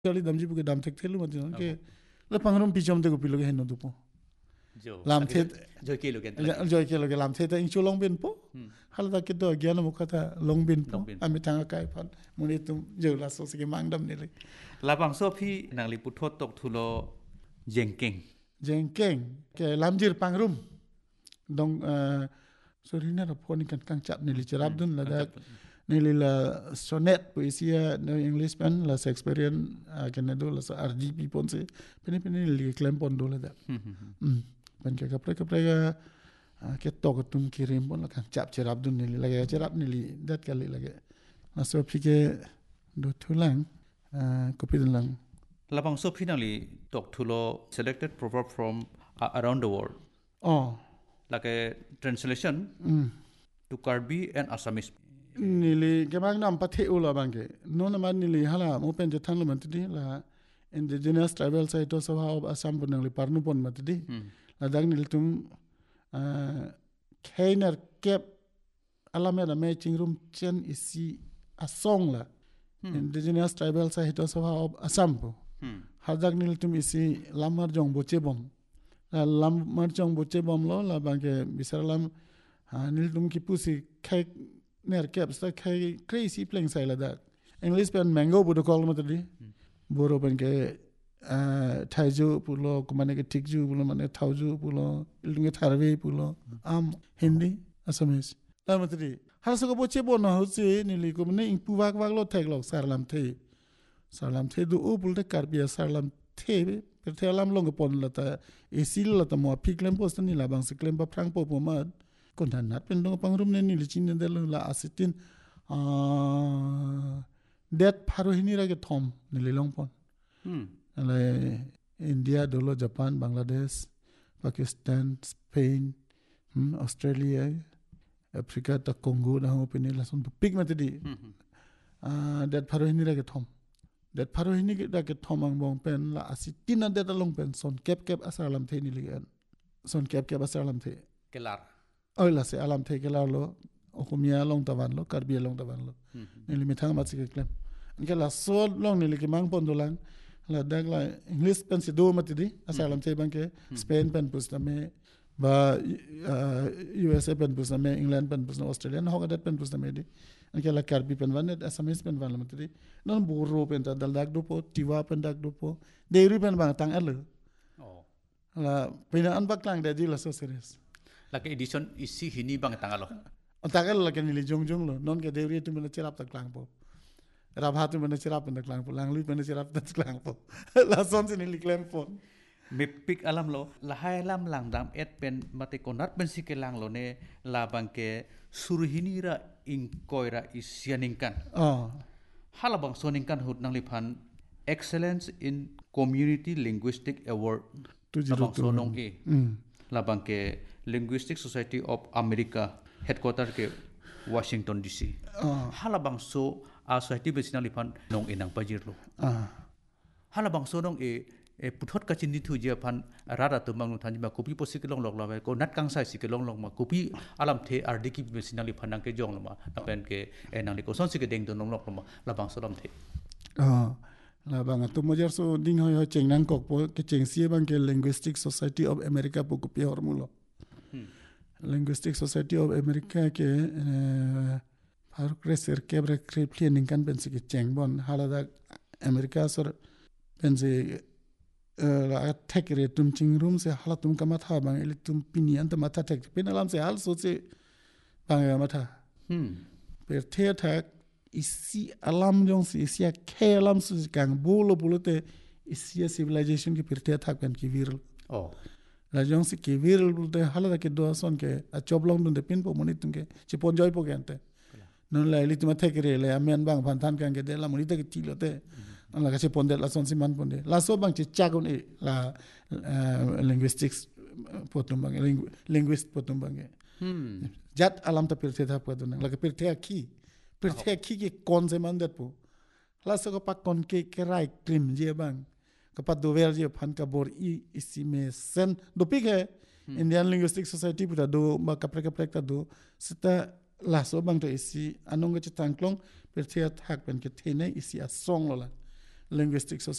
kali damji buke dam tek thelu mati ke la pangrom pichom te ko piloge hen du po lam the joy ke loge lam the ta ing cholong ben po hal da ke do gyan mo kata long ben po ami tanga kai phan muni tum jo la so se mang dam ni le labang so phi nang li puthot tok thulo jengkeng ke lamjir pangrum dong sorry na phone kan kang chap ni li charab dun la da ni li la sonnet poesia no english pen la Shakespearean kan do la RGP ponse pen li klem pon do la da pen ke kapre ke tok tum kirim pon la kang chap charab dun ni li la charab ni li dat kali lage na so phi ke do thulang copy dun lang labang so phi nang li tok thulo selected proverb from around the world like a translation to Karbi and Assamese. Nili kemang nam pathe ula bangke. No naman nili hala mo pen jathan lo mantidi la indigenous tribal site of Assam punang li parnu pon matidi. La dang nil tum kainer kep alameda me chingrum chen isi asong la indigenous tribal site of Assam po. Hadak nil tum isi lamar jong boche bom. Lam marchong boche bom lo la bangke bisaralam nil tum ki pusi kai ner kep sta kai crazy playing sai la that english pen mango budo call matadi boro pen ke thaiju pulo kumane ke tikju pulo mane thauju pulo ilunge tharve pulo am hindi assamese la matadi haso ko boche bon ho se nili ko mane ing puwak wak lo thek lok sarlam the du u pul de karbia sarlam the per thelam long pon la ta esil la ta mo piklem post ni la bang se klem pa prang po ma kon nat pen dong pangrum ne ni lichin de la asitin det pharo hini ra ke thom ni le long pon ale India dolo Japan Bangladesh Pakistan Spain Australia Africa ta Congo na ho pen la son pik ma di det pharo hini ra ke thom det pharo hini ra ke thom ang bong pen la asitin det long pen son kep asalam the ni lian son kep asalam the kelar la se alam the kelar lo okumia long tavan lo karbia long tavan lo ni mithang ma sik klem anke la so long ni ki mang pon dolang la dag la english pen se do matidi asalam the banke spain pen pustame ba USA pen pustame england pen pustame australia no hoga pen pustame di anke la karbi pen vanet assamese pen van matidi non buro pen ta dal dag do po tiwa pen dag do po deri pen bang tang al la pina an baklang de di la so serious like edition isi hini bang tangalo tagal la kan li jong lo non ke deri tu mena cerap tak lang po rabha tu mena cerap tak lang po lang lui mena cerap tak lang po la son sin li klem po me pik alam lo la hai lam lang dam et pen mate konat ben sikelang lo ne la bangke surhini ra ing koira isianingkan halabang soningkan hut nang liphan excellence in community linguistic award tu jiro tu sonong e la bangke Linguistic Society of America headquarter ke Washington DC halabang so a society besinang lipan nong inang pajirlo halabang so nong e puthot ka chin thu je phan rara tu mang than ma kopi posik long lok la ko nat kang sai sik long ma kopi alam the RD ki besinang lipan nang ke jong ma apen ke nang li ko son sik deng tu nong lok ma labang so lam the la bang tu mojar so ding ho cheng nang kok po ke cheng sie bang ke Linguistic Society of America po kopi hormulo Linguistic Society of America ke har kreser kebre krepli ninkan pense ke chengbon halada America sor pense la tekre tum chingrum se hala tum kamatha bang eli tum pini anta matha tek pinalam se hal so se bang matha per the thak isi alam jong se isi ke alam su kang bolo bolote isi civilization ki per the thak kan ki viral la jong si ke viral de hala ke do son ke a choblong dun de pin po moni tum ke chi pon joy po gente non la eli tum thekre le amen bang phan than kan ke de la moni te ti lo te la ka chi pon de la son si man pon de la so bang chi chagun e la linguistics potum bang linguist potum bang jat alam ta pir the tha pa dun la ke pir the ki ke kon se man det po la so ko pa kon ke rai krim je bang kapat do ver je phan ka bor isi me sen do pik hai Indian Linguistic Society puta do ma kapre ta do sita la so bang to isi anong ke tangklong per thia thak pen ke thene isi a song lo la Linguistic Society